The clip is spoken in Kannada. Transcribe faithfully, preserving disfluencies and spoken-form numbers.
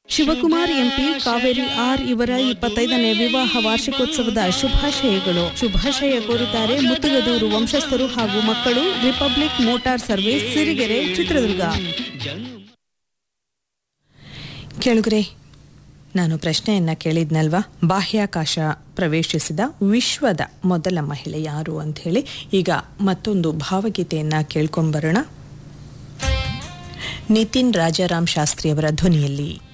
ಶಿವಕುಮಾರ್ ಎಂಪಿ, ಕಾವೇರಿ ಆರ್ ಇವರ ಇಪ್ಪತ್ತೈದನೇ ವಿವಾಹ ವಾರ್ಷಿಕೋತ್ಸವದ ಶುಭಾಶಯಗಳು. ಶುಭಾಶಯ ಕೋರುತ್ತಾರೆ ಮುತ್ತುಗದೂರು ವಂಶಸ್ಥರು ಹಾಗೂ ಮಕ್ಕಳು. Republic motor service, Sirigere, Chitradurga. ಕೇಳುಗರೆ, ನಾನು ಪ್ರಶ್ನೆಯನ್ನ ಕೇಳಿದ್ನಲ್ವಾ, ಬಾಹ್ಯಾಕಾಶ ಪ್ರವೇಶಿಸಿದ ವಿಶ್ವದ ಮೊದಲ ಮಹಿಳೆ ಯಾರು ಅಂತ ಹೇಳಿ. ಈಗ ಮತ್ತೊಂದು ಭಾವಗೀತೆಯನ್ನ ಕೇಳ್ಕೊಂಬರೋಣ, ನಿತಿನ್ ರಾಜಾರಾಮ್ ಶಾಸ್ತ್ರಿಯವರ ಧ್ವನಿಯಲ್ಲಿ.